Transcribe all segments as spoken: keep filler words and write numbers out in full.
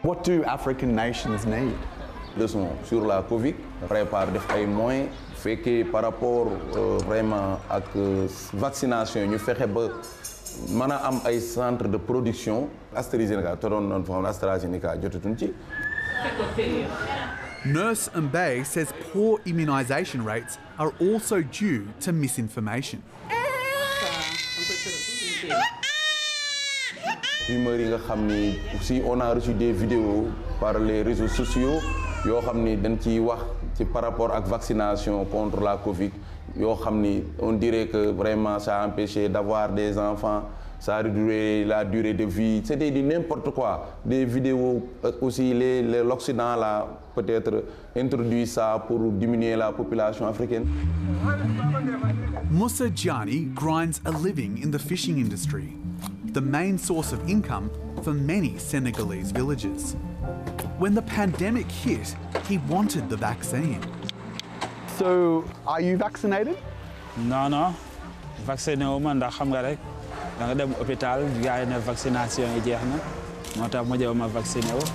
What do African nations need? Leçon sur la Covid, prépare def ay moyens fekkee par rapport vraiment ak vaccination ñu fexe ba mën a am ay centre de production AstraZeneca te doon noonu fa AstraZeneca jotatuñ ci. Nurse Mbaye says poor immunisation rates are also due to misinformation. Rumeurs yi nga xam ni si on a reçu des vidéos par les réseaux sociaux yoo xam ni dañ ciy wax ci par rapport ak vaccination contre la Covid yoo xam ni on dirait que vraiment ça a empêché d'avoir des enfants, ça a réduit la durée de vie, c'était du n'importe quoi. Des vidéos aussi, les, les, l'Occident là peut-être introduit ça pour diminuer la population africaine. Moussa Diani grinds a living in the fishing industry, the main source of income for many Senegalese villages. When the pandemic hit, he wanted the vaccine. So, are you vaccinated? No, no. Vacciné wu ma ndax xam nga rek da nga dem hôpital gars yi ne vaccination yi jeex na moo tax ma jëw ma vacciné wu.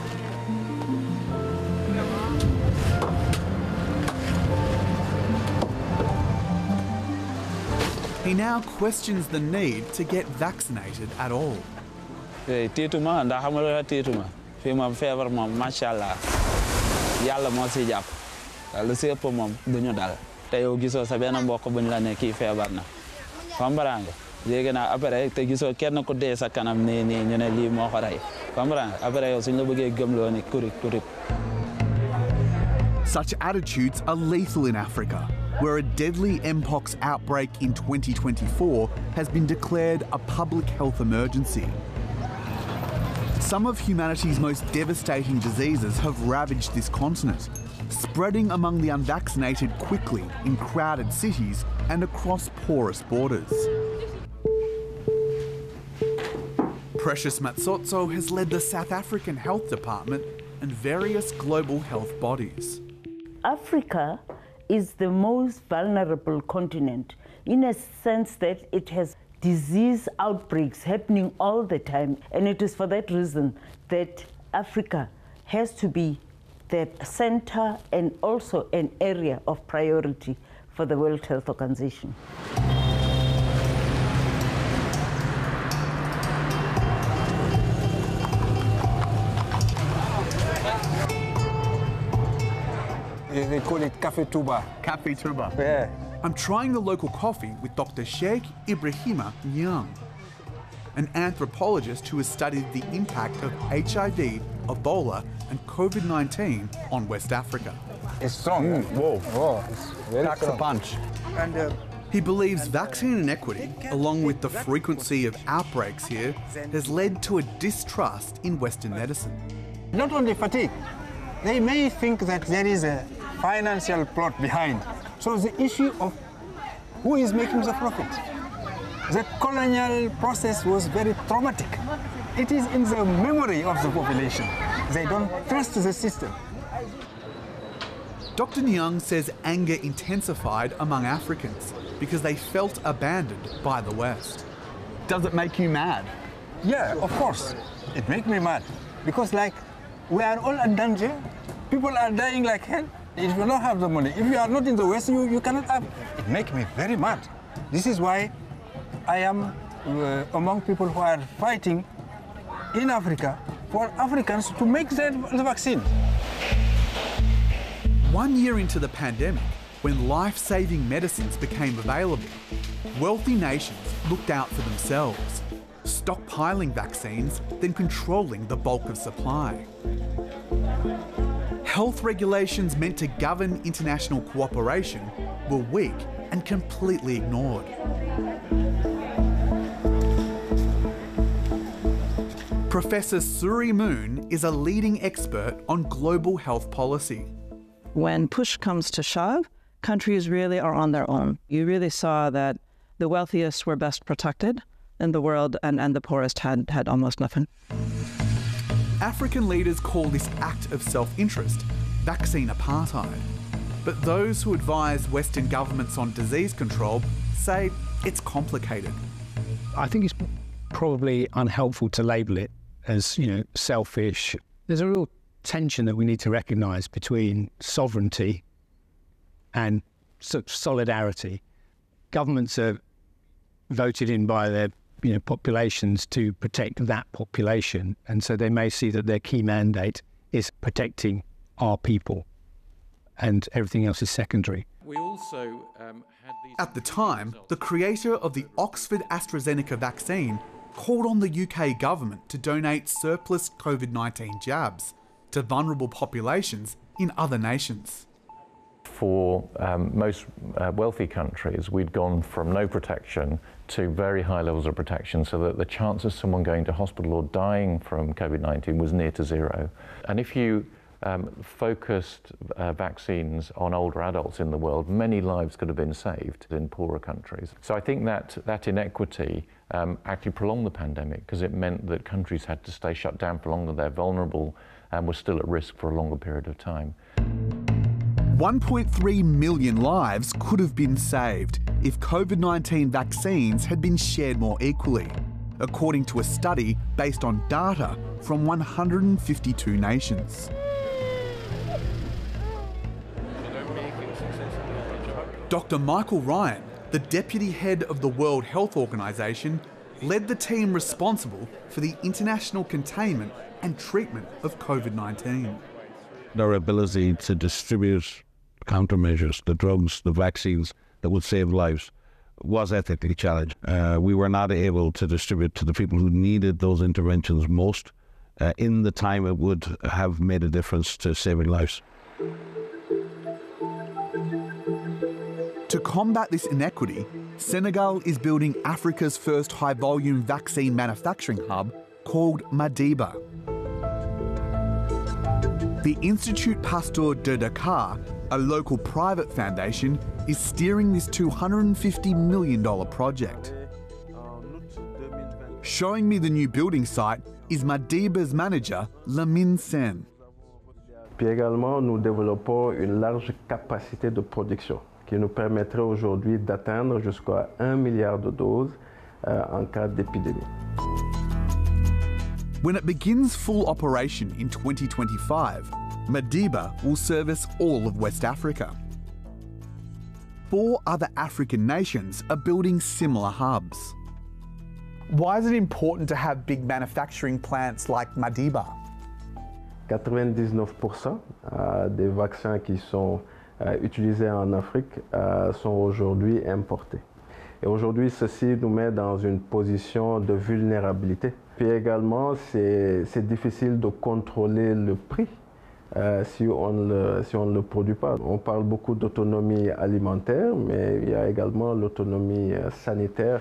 He now questions the need to get vaccinated at all. Tiituma ndax xam nga loolu tiituma fii moom feebar moom macha allah yàlla moo si jàpp lu si ëpp moom duñu dal te yow gisoo sa benn mbokk buñ la ne kii feebar na comprends nga léegi nag après te gisoo kenn ku dee sa kanam nii nii ñu ne lii moo ko rey comprends nga après yow suñ la bëggee gëmloo ni kurik kurik. Such attitudes are lethal in Africa, where a deadly Mpox outbreak in twenty twenty-four has been declared a public health emergency. Some of humanity's most devastating diseases have ravaged this continent, spreading among the unvaccinated quickly in crowded cities and across porous borders. Precious Matsotso has led the South African Health Department and various global health bodies. Africa is the most vulnerable continent in a sense that it has disease outbreaks happening all the time, and it is for that reason that Africa has to be the center and also an area of priority for the World Health Organization. They call it Café Touba. Café Touba. Yeah. I'm trying the local coffee with Doctor Sheikh Ibrahima Nyang, an anthropologist who has studied the impact of H I V, Ebola and COVID nineteen on West Africa. It's strong. Mm, whoa. Whoa, it's very Packs strong. a punch. And uh, He believes vaccine inequity, along with the frequency of outbreaks here, has led to a distrust in Western medicine. not only fatigue, they may think that there is a financial plot behind. So the issue of who is making the profit. The colonial process was very traumatic. It is in the memory of the population. They don't trust the system. Doctor Nyang says anger intensified among Africans because they felt abandoned by the West. Does it make you mad? Yeah, of course. It makes me mad. Because like, we are all in danger. People are dying like hell. If you don't have the money, if you are not in the West, you, you cannot have. It makes me very mad. This is why I am uh, among people who are fighting in Africa for Africans to make the, the vaccine. One year into the pandemic, when life-saving medicines became available, wealthy nations looked out for themselves, stockpiling vaccines, then controlling the bulk of supply. Health regulations meant to govern international cooperation were weak and completely ignored. Professor Suri Moon is a leading expert on global health policy. When push comes to shove, countries really are on their own. You really saw that the wealthiest were best protected in the world, and, and the poorest had, had almost nothing. African leaders call this act of self-interest vaccine apartheid. But those who advise Western governments on disease control say it's complicated. I think it's probably unhelpful to label it as, you know, selfish There's a real tension that we need to recognise between sovereignty and such solidarity. Governments are voted in by their you know, populations to protect that population, and so they may see that their key mandate is protecting our people, and everything else is secondary. We also um, had these... At the time, the creator of the Oxford AstraZeneca vaccine called on the U K government to donate surplus COVID nineteen jabs to vulnerable populations in other nations. For um, most uh, wealthy countries, we'd gone from no protection to very high levels of protection, so that the chance of someone going to hospital or dying from COVID nineteen was near to zero. And if you um, focused uh, vaccines on older adults in the world, many lives could have been saved in poorer countries. So I think that that inequity um, actually prolonged the pandemic, because it meant that countries had to stay shut down for longer. They're vulnerable and were still at risk for a longer period of time. one point three million lives could have been saved if COVID nineteen vaccines had been shared more equally, according to a study based on data from one hundred fifty-two nations. Doctor Michael Ryan, the deputy head of the World Health Organization, led the team responsible for the international containment and treatment of COVID nineteen. Our ability to distribute countermeasures, the drugs, the vaccines that would save lives, was ethically challenged. Uh, we were not able to distribute to the people who needed those interventions most uh, in the time it would have made a difference to saving lives. To combat this inequity, Senegal is building Africa's first high-volume vaccine manufacturing hub called Madiba. The Institut Pasteur de Dakar, a local private foundation, is steering this two hundred fifty million dollars project. Showing me the new building site is Madiba's manager, Lamine Sen. Puis également, nous développons une large capacité de production qui nous permettrait aujourd'hui d'atteindre jusqu'à un milliard de doses euh, en cas d'épidémie. When it begins full operation in twenty twenty-five, Madiba will service all of West Africa. Four other African nations are building similar hubs. Why is it important to have big manufacturing plants like Madiba? quatre-vingt-dix-neuf pour cent euh, des vaccins qui sont euh, utilisés en Afrique euh, sont aujourd'hui importés. Et aujourd'hui, ceci nous met dans une position de vulnérabilité. Puis également, c'est difficile de contrôler le prix euh, si on le, si on ne le produit pas. On parle beaucoup d'autonomie alimentaire, mais il y a également l'autonomie sanitaire.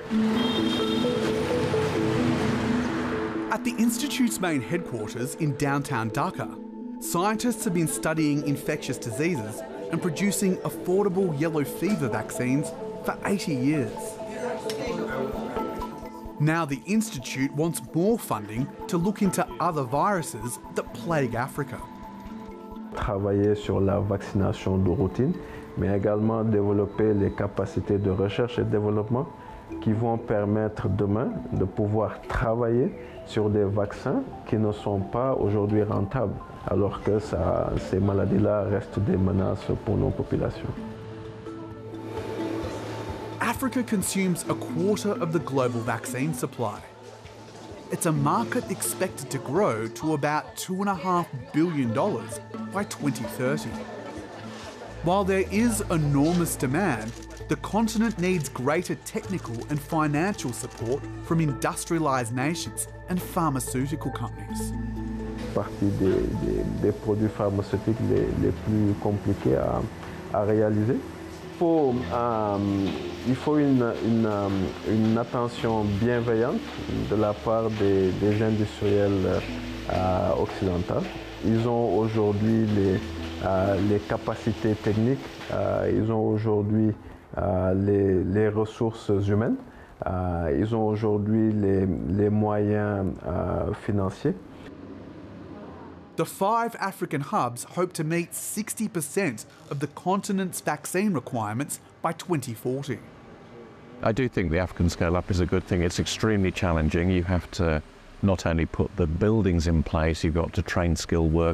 At the Institute's main headquarters in downtown Dhaka, scientists have been studying infectious diseases and producing affordable yellow fever vaccines for eighty years. Now the Institute wants more funding to look into other viruses that plague Africa. Travailler sur la vaccination de routine, mais également développer les capacités de recherche et développement qui vont permettre demain de pouvoir travailler sur des vaccins qui ne sont pas aujourd'hui rentables, alors que ça, ces maladies-là restent des menaces pour nos populations. Africa consumes a quarter of the global vaccine supply. It's a market expected to grow to about two point five billion dollars by twenty thirty. While there is enormous demand, the continent needs greater technical and financial support from industrialised nations and pharmaceutical companies. Partie des, des, des produits pharmaceutiques les, les plus compliqués à, à réaliser. Il faut, euh, il faut une, une, une attention bienveillante de la part des, des industriels euh, occidentaux. Ils ont aujourd'hui les, euh, les capacités techniques, euh, ils ont aujourd'hui euh, les, les ressources humaines, euh, ils ont aujourd'hui les, les moyens euh, financiers. The five African hubs hope to meet sixty percent of the continent's vaccine requirements by twenty forty. I do think the African scale-up is a good thing. It's extremely challenging. You have to not only put the buildings in place, you've got to train skilled workers.